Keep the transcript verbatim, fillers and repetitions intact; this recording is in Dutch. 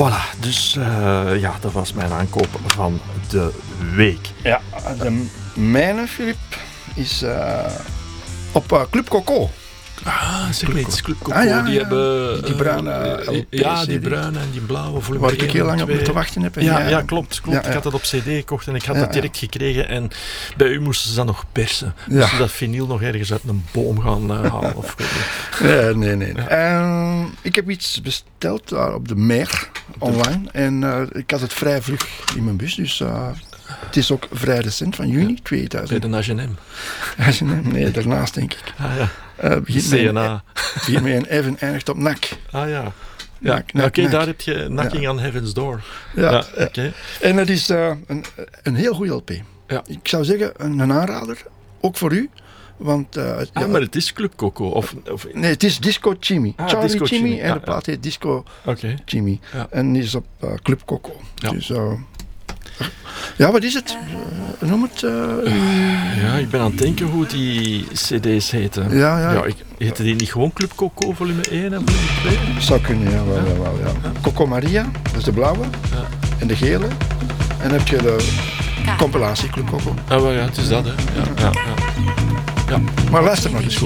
Voilà, dus uh, ja, dat was mijn aankoop van de week. Ja, de mijne, Filip, is uh, op uh, Club Coco. Ah, zeg maar iets, Club Coco, ah, ja, die ja. hebben... Die bruine uh, L P Ja, die bruine en die blauwe volume. Waar ik heel lang op moeten wachten heb. En ja, ja, ja, klopt. klopt. Ja, ja. Ik had dat op cd gekocht en ik had ja, dat direct ja. gekregen. En bij u moesten ze dat nog persen. Ja. Moesten dat vinyl nog ergens uit een boom gaan uh, halen. Of ja, nee, nee. Ja. Uh, ik heb iets besteld uh, op de Mer, online. En uh, ik had het vrij vlug in mijn bus, dus... Uh, het is ook vrij recent, van juni tweeduizend. Bij de H en M? H en M, nee, daarnaast denk ik. Ah ja, uh, begint C N A. Begint met een even eindigt op N A C. Ah ja. Ja, oké, okay, daar heb je Knocking ja. on Heaven's Door. Ja, ja, ja. Okay. En het is uh, een, een heel goede L P. Ja. Ik zou zeggen, een, een aanrader, ook voor u. Want, uh, ah, ja, maar het is Club Coco? Of, of... Nee, het is Disco Jimmy. Ah, Charlie Disco Jimmy en ja, de plaat heet Disco okay. Jimmy. Ja. En is op uh, Club Coco. Ja. Dus, uh, ja, wat is het? Uh, noem het... Uh, uh, ja, ik ben aan het denken hoe die cd's heten. Ja, ja. ja ik, heette die niet gewoon Club Coco volume één en volume twee? Zou kunnen, ja. Wel, ja. Wel, wel, ja. Ja. Coco Maria, dat is de blauwe. Ja. En de gele. En dan heb je de compilatie Club Coco. Ah, well, ja, het is dat, hè. Ja, ja, ja. Ja. Maar luister nog eens goed.